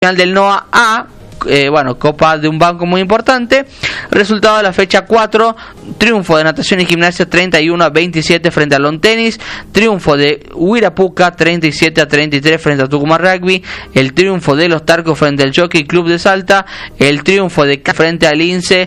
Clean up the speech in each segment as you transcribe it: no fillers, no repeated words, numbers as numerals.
Regional del NOA A, Copa de un banco muy importante. Resultado de la fecha 4, triunfo de Natación y Gimnasia 31-27 frente a Lawn Tennis, triunfo de Huirapuca 37-33 frente a Tucumán Rugby, el triunfo de Los Tarcos frente al Jockey Club de Salta, el triunfo de frente al Lince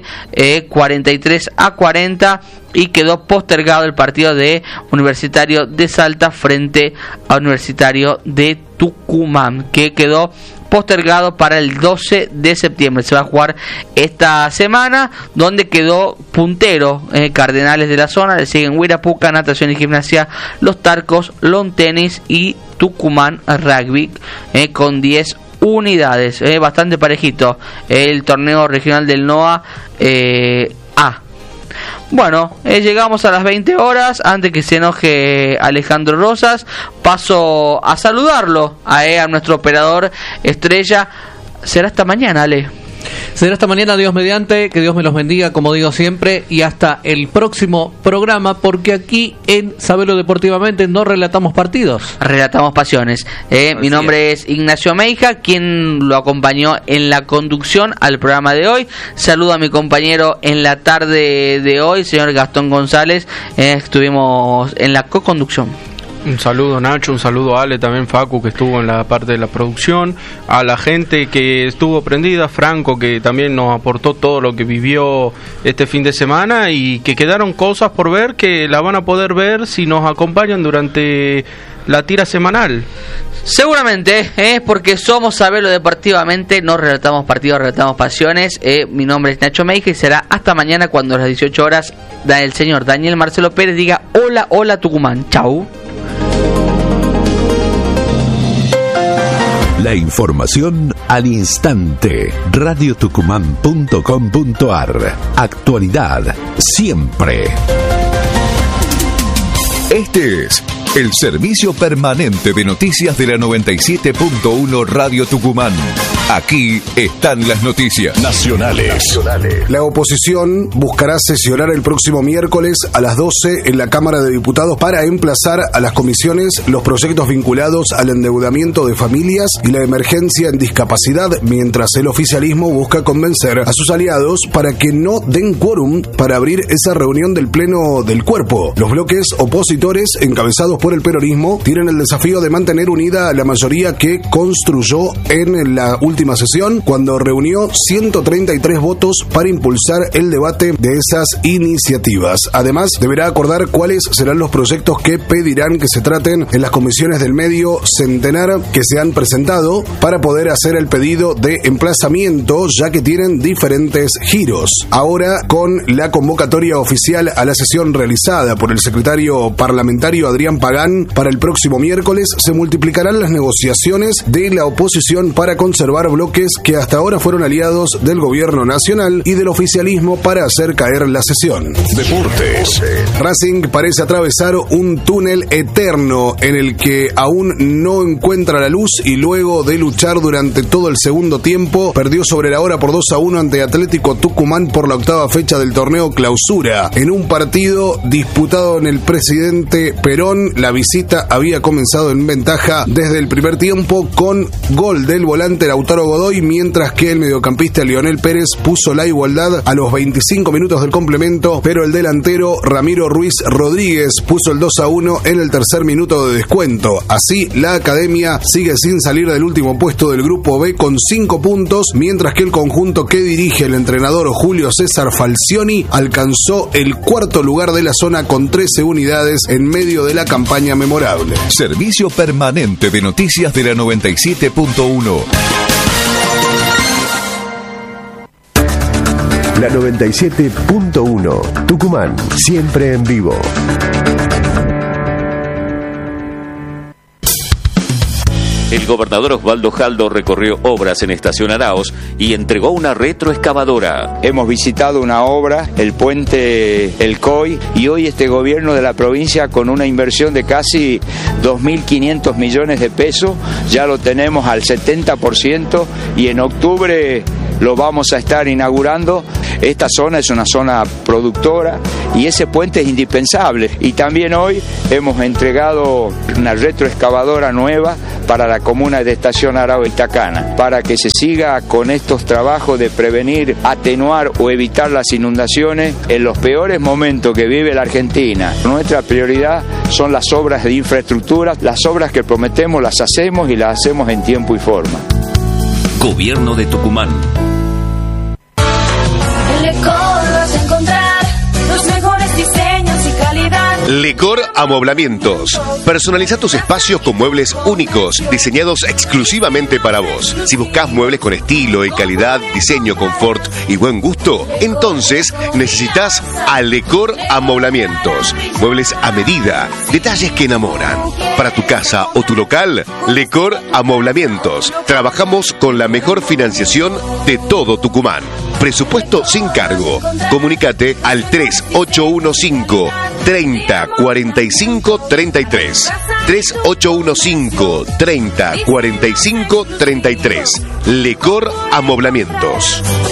43-40, y quedó postergado el partido de Universitario de Salta frente a Universitario de Tucumán, que quedó postergado para el 12 de septiembre. Se va a jugar esta semana, donde quedó puntero Cardenales de la zona. Le siguen Huirapuca, Natación y Gimnasia, Los Tarcos, Lawn Tennis y Tucumán Rugby con 10 unidades. Bastante parejito el torneo regional del NOA A. Bueno, llegamos a las 20 horas. Antes que se enoje Alejandro Rosas, paso a saludarlo a nuestro operador estrella. Será hasta mañana, Ale. Será esta mañana, Dios mediante, que Dios me los bendiga, como digo siempre, y hasta el próximo programa, porque aquí en Sabelo Deportivamente no relatamos partidos, relatamos pasiones. Mi nombre es Ignacio Meija, quien lo acompañó en la conducción al programa de hoy. Saludo a mi compañero en la tarde de hoy, señor Gastón González. Estuvimos en la co-conducción. Un saludo, Nacho, un saludo a Ale, también Facu, que estuvo en la parte de la producción, a la gente que estuvo prendida, Franco, que también nos aportó todo lo que vivió este fin de semana, y que quedaron cosas por ver que la van a poder ver si nos acompañan durante la tira semanal. Seguramente, porque somos Sabelo Deportivamente, no relatamos partidos, relatamos pasiones. Mi nombre es Nacho Meija y será hasta mañana, cuando a las 18 horas el señor Daniel Marcelo Pérez diga hola, hola Tucumán. Chau. La información al instante. radiotucumán.com.ar. Actualidad siempre. Este es el servicio permanente de noticias de la 97.1 Radio Tucumán. Aquí están las noticias nacionales. La oposición buscará sesionar el próximo miércoles a las 12 en la Cámara de Diputados para emplazar a las comisiones los proyectos vinculados al endeudamiento de familias y la emergencia en discapacidad, mientras el oficialismo busca convencer a sus aliados para que no den quórum para abrir esa reunión del Pleno del Cuerpo. Los bloques opositores, encabezados por el peronismo, tienen el desafío de mantener unida a la mayoría que construyó en la última sesión, cuando reunió 133 votos para impulsar el debate de esas iniciativas. Además, deberá acordar cuáles serán los proyectos que pedirán que se traten en las comisiones del medio centenar que se han presentado, para poder hacer el pedido de emplazamiento, ya que tienen diferentes giros. Ahora, con la convocatoria oficial a la sesión realizada por el secretario parlamentario Adrián Pagán para el próximo miércoles, se multiplicarán las negociaciones de la oposición para conservar bloques que hasta ahora fueron aliados del gobierno nacional y del oficialismo para hacer caer la sesión. Deportes. Racing parece atravesar un túnel eterno en el que aún no encuentra la luz, y luego de luchar durante todo el segundo tiempo, perdió sobre la hora por 2-1 ante Atlético Tucumán por la octava fecha del torneo Clausura. En un partido disputado en el Presidente Perón, la visita había comenzado en ventaja desde el primer tiempo con gol del volante Lautaro Godoy, mientras que el mediocampista Lionel Pérez puso la igualdad a los 25 minutos del complemento, pero el delantero Ramiro Ruiz Rodríguez puso el 2-1 en el tercer minuto de descuento. Así, la academia sigue sin salir del último puesto del grupo B con 5 puntos, mientras que el conjunto que dirige el entrenador Julio César Falcioni alcanzó el cuarto lugar de la zona con 13 unidades en medio de la campaña memorable. Servicio permanente de noticias de la 97.1. La 97.1 Tucumán, siempre en vivo. El gobernador Osvaldo Jaldo recorrió obras en Estación Araos y entregó una retroexcavadora. Hemos visitado una obra, el puente El Coy, y hoy este gobierno de la provincia, con una inversión de casi 2.500 millones de pesos, ya lo tenemos al 70%, y en octubre lo vamos a estar inaugurando. Esta zona es una zona productora y ese puente es indispensable. Y también hoy hemos entregado una retroexcavadora nueva para la comuna de Estación Arauz y Tacana, para que se siga con estos trabajos de prevenir, atenuar o evitar las inundaciones en los peores momentos que vive la Argentina. Nuestra prioridad son las obras de infraestructura, las obras que prometemos las hacemos y las hacemos en tiempo y forma. Gobierno de Tucumán. En Lecor vas a encontrar los mejores diseños y calidad. Lecor Amoblamientos. Personaliza tus espacios con muebles únicos, diseñados exclusivamente para vos. Si buscas muebles con estilo y calidad, diseño, confort y buen gusto, entonces necesitas a Lecor Amoblamientos. Muebles a medida, detalles que enamoran. Para tu casa o tu local, Lecor Amoblamientos. Trabajamos con la mejor financiación de todo Tucumán. Presupuesto sin cargo. Comunícate al 3815 30 45 33. 3815 30 45 33. Lecor Amoblamientos.